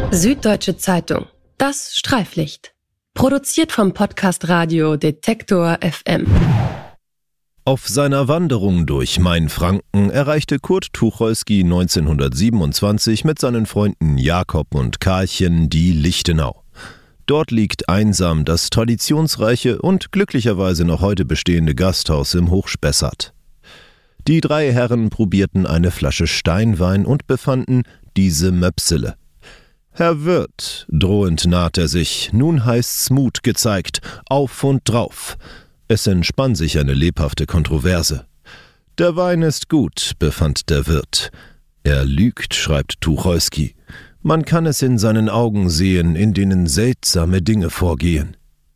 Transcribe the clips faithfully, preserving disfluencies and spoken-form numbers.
Süddeutsche Zeitung. Das Streiflicht. Produziert vom Podcast Radio Detektor F M. Auf seiner Wanderung durch Mainfranken erreichte Kurt Tucholsky neunzehnhundertsiebenundzwanzig mit seinen Freunden Jakob und Karlchen die Lichtenau. Dort liegt einsam das traditionsreiche und glücklicherweise noch heute bestehende Gasthaus im Hochspessart. Die drei Herren probierten eine Flasche Steinwein und befanden diese Möpsele. »Herr Wirt«, drohend naht er sich, »nun heißt's Mut gezeigt, auf und drauf.« Es entspann sich eine lebhafte Kontroverse. »Der Wein ist gut«, befand der Wirt. »Er lügt«, schreibt Tucholsky. »Man kann es in seinen Augen sehen, in denen seltsame Dinge vorgehen.«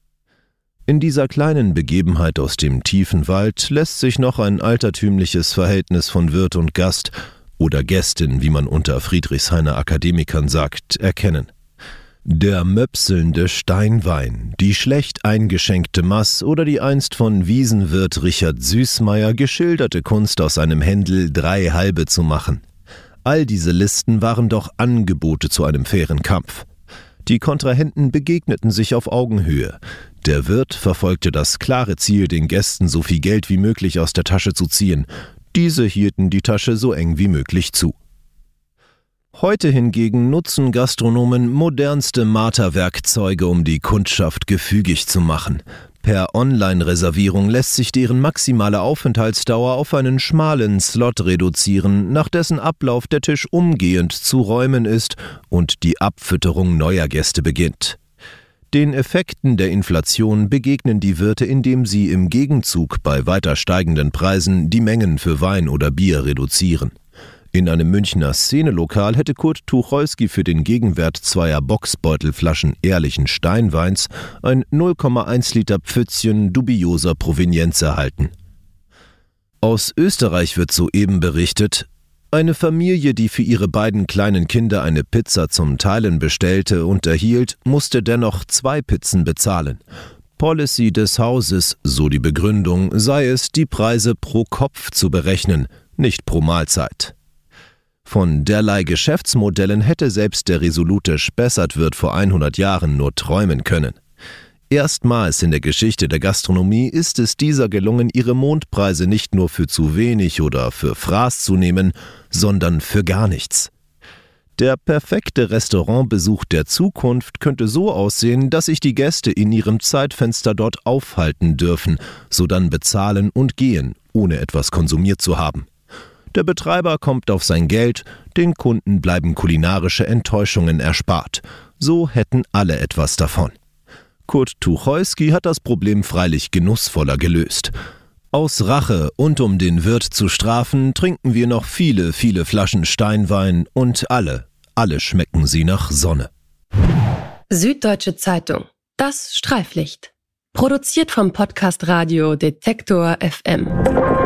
In dieser kleinen Begebenheit aus dem tiefen Wald lässt sich noch ein altertümliches Verhältnis von Wirt und Gast oder Gästin, wie man unter Friedrichshainer Akademikern sagt, erkennen. Der möpselnde Steinwein, die schlecht eingeschenkte Maß oder die einst von Wiesenwirt Richard Süßmeier geschilderte Kunst aus einem Händel drei halbe zu machen. All diese Listen waren doch Angebote zu einem fairen Kampf. Die Kontrahenten begegneten sich auf Augenhöhe. Der Wirt verfolgte das klare Ziel, den Gästen so viel Geld wie möglich aus der Tasche zu ziehen. Diese hielten die Tasche so eng wie möglich zu. Heute hingegen nutzen Gastronomen modernste Marterwerkzeuge, um die Kundschaft gefügig zu machen. Per Online-Reservierung lässt sich deren maximale Aufenthaltsdauer auf einen schmalen Slot reduzieren, nach dessen Ablauf der Tisch umgehend zu räumen ist und die Abfütterung neuer Gäste beginnt. Den Effekten der Inflation begegnen die Wirte, indem sie im Gegenzug bei weiter steigenden Preisen die Mengen für Wein oder Bier reduzieren. In einem Münchner Szenelokal hätte Kurt Tucholsky für den Gegenwert zweier Boxbeutelflaschen ehrlichen Steinweins ein null Komma eins Liter Pfützchen dubioser Provenienz erhalten. Aus Österreich wird soeben berichtet, eine Familie, die für ihre beiden kleinen Kinder eine Pizza zum Teilen bestellte und erhielt, musste dennoch zwei Pizzen bezahlen. Policy des Hauses, so die Begründung, sei es, die Preise pro Kopf zu berechnen, nicht pro Mahlzeit. Von derlei Geschäftsmodellen hätte selbst der resolute Spessartwirt vor hundert Jahren nur träumen können. Erstmals in der Geschichte der Gastronomie ist es dieser gelungen, ihre Mondpreise nicht nur für zu wenig oder für Fraß zu nehmen, sondern für gar nichts. Der perfekte Restaurantbesuch der Zukunft könnte so aussehen, dass sich die Gäste in ihrem Zeitfenster dort aufhalten dürfen, sodann bezahlen und gehen, ohne etwas konsumiert zu haben. Der Betreiber kommt auf sein Geld, den Kunden bleiben kulinarische Enttäuschungen erspart. So hätten alle etwas davon. Kurt Tucholsky hat das Problem freilich genussvoller gelöst. Aus Rache und um den Wirt zu strafen, trinken wir noch viele, viele Flaschen Steinwein und alle, alle schmecken sie nach Sonne. Süddeutsche Zeitung. Das Streiflicht. Produziert vom Podcast Radio Detektor F M.